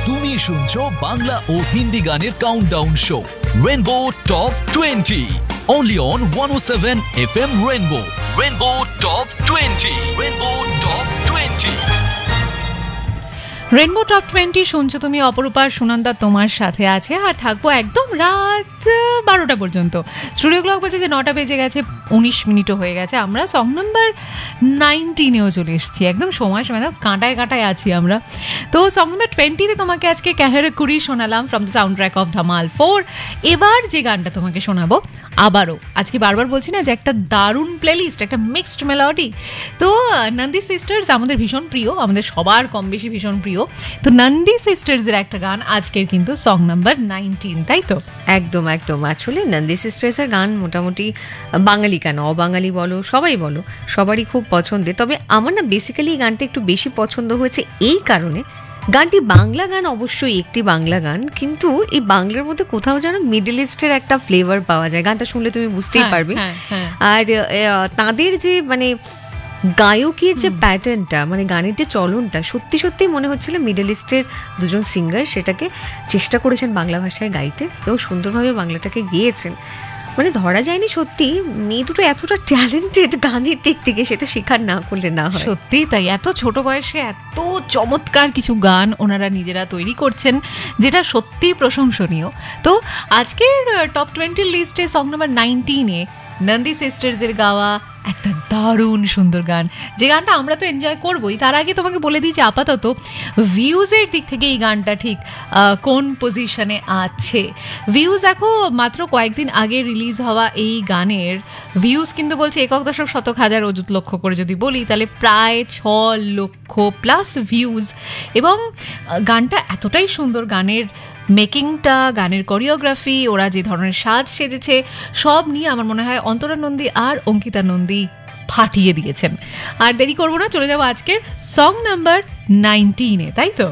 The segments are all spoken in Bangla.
তুমি শুনছো বাংলা ও হিন্দি গানের countdown show rainbow top 20 only on 107 FM Rainbow. Rainbow Top 20. Rainbow Top 20. Rainbow top 20 শুনছো তুমি, অপরূপা সুনন্দা তোমার সাথে আছে আর থাকবো একদম রাত 12টা পর্যন্ত। স্টুডিও ক্লক বলছে যে 9টা বেজে গেছে, 19 মিনিটও হয়ে গেছে। আমরা সং নাম্বার 19-এও চলে এসেছি, একদম সময় কাঁটায় কাঁটায় আছি আমরা। তো সং নাম্বার 20-তে তোমাকে আজকে ক্যাহেরে কুড়ি শোনালাম from the sound track of Dhamaal 4। এবার যে গানটা তোমাকে শোনাবো, আবারও আজকে বারবার বলছি না যে একটা দারুণ প্লেলিস্ট, একটা মিক্সড মেলোডি। তো নন্দী সিস্টার্স আমাদের ভীষণ প্রিয়, আমাদের সবার কম বেশি ভীষণ প্রিয়। তো নন্দী সিস্টার্সের একটা গান আজকের কিন্তু সং নাম্বার 19, তাই তো? একদম একদম। আসলে নন্দী সিস্টার্সের গান মোটামুটি বাঙালি কেন অবাঙালি বলো, সবাই বলো, সবারই খুব পছন্দের। তবে আমার না বেসিক্যালি এই গানটা একটু বেশি পছন্দ হয়েছে এই কারণে, গানটি বাংলা গান, অবশ্যই একটি বাংলা গান, কিন্তু এই বাংলার মধ্যে কোথাও যেন মিডল ইস্টের একটা ফ্লেভার পাওয়া যায়। গানটা শুনলে তুমি বুঝতেই পারবে। আর তাদের যে মানে গায়কের যে প্যাটার্নটা, মানে গানের যে চলনটা, সত্যি সত্যি মনে হচ্ছিল মিডল ইস্টের দুজন সিঙ্গার সেটাকে চেষ্টা করেছেন বাংলা ভাষায় গাইতে এবং সুন্দরভাবে বাংলাটাকে গেয়েছেন। মানে ধরা যায়নি সত্যি মেয়ে দুটো এতটা ট্যালেন্টেড গানের দিক থেকে, সেটা স্বীকার না করলে না হয়। সত্যি তাই, এত ছোট বয়সে এত চমৎকার কিছু গান ওনারা নিজেরা তৈরি করছেন, যেটা সত্যি প্রশংসনীয়। তো আজকের টপ 20 লিস্টে সং নাম্বার 19-এ নন্দী সিস্টার্সের গাওয়া একটা দারুণ সুন্দর গান, যে গানটা আমরা তো এনজয় করবোই। তার আগে তোমাকে বলে দিই যে আপাতত ভিউজের দিক থেকে এই গানটা ঠিক কোন পজিশনে আছে। ভিউজ দেখো, মাত্র কয়েকদিন আগে রিলিজ হওয়া এই গানের ভিউজ কিন্তু বলছে 1.1 অযুত লক্ষ করে যদি বলি তাহলে প্রায় 6 লক্ষ প্লাস ভিউজ। এবং গানটা এতটাই সুন্দর, গানের মেকিংটা, গানের কোরিওগ্রাফি, ওরা যে ধরনের সাজ সেজেছে, সব নিয়ে আমার মনে হয় অন্তরা নন্দী আর অঙ্কিতা নন্দী ফাটিয়ে দিয়েছেন। আর দেরি করবো না, চলে যাবো আজকের সং নাম্বার 19-এ, তাই তো?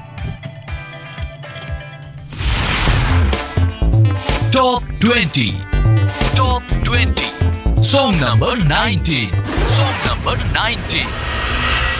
Top 20. Top 20. Song number 19. Song number 19.